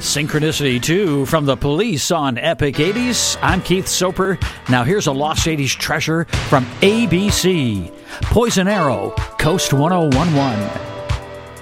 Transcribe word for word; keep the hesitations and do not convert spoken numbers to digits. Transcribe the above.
Synchronicity two from The Police on Epic eighties. I'm Keith Soper. Now here's a Lost eighties treasure from A B C. Poison Arrow, Coast one oh one one.